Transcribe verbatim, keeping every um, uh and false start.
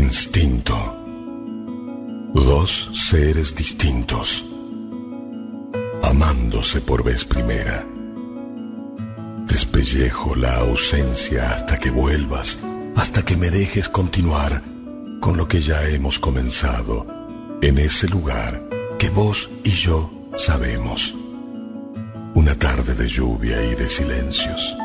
Instinto. Dos seres distintos, amándose por vez primera. Despellejo la ausencia hasta que vuelvas, hasta que me dejes continuar con lo que ya hemos comenzado en ese lugar que vos y yo sabemos. Una tarde de lluvia y de silencios.